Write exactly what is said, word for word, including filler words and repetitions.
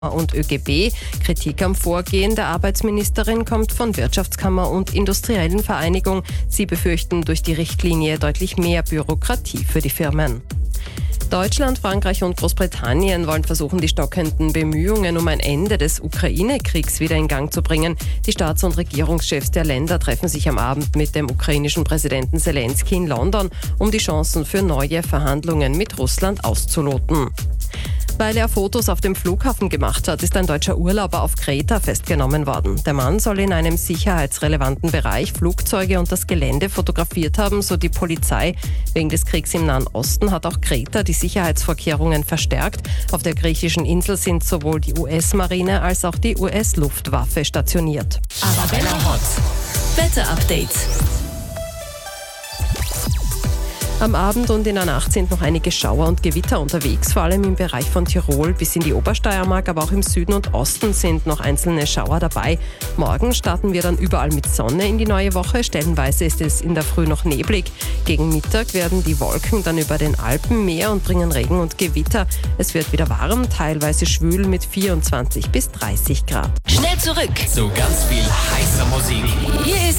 und ÖGB. Kritik am Vorgehen der Arbeitsministerin kommt von Wirtschaftskammer und Industriellen Vereinigung. Sie befürchten durch die Richtlinie deutlich mehr Bürokratie für die Firmen. Deutschland, Frankreich und Großbritannien wollen versuchen, die stockenden Bemühungen um ein Ende des Ukraine-Kriegs wieder in Gang zu bringen. Die Staats- und Regierungschefs der Länder treffen sich am Abend mit dem ukrainischen Präsidenten Zelensky in London, um die Chancen für neue Verhandlungen mit Russland auszuloten. Weil er Fotos auf dem Flughafen gemacht hat, ist ein deutscher Urlauber auf Kreta festgenommen worden. Der Mann soll in einem sicherheitsrelevanten Bereich Flugzeuge und das Gelände fotografiert haben, so die Polizei. Wegen des Kriegs im Nahen Osten hat auch Kreta die Sicherheitsvorkehrungen verstärkt. Auf der griechischen Insel sind sowohl die U S-Marine als auch die U S-Luftwaffe stationiert. Arabella Hot. Wetter-Update. Am Abend und in der Nacht sind noch einige Schauer und Gewitter unterwegs, vor allem im Bereich von Tirol bis in die Obersteiermark, aber auch im Süden und Osten sind noch einzelne Schauer dabei. Morgen starten wir dann überall mit Sonne in die neue Woche. Stellenweise ist es in der Früh noch neblig. Gegen Mittag werden die Wolken dann über den Alpen mehr und bringen Regen und Gewitter. Es wird wieder warm, teilweise schwül mit vierundzwanzig bis dreißig Grad. Schnell zurück So ganz viel heißer Musik. Hier ist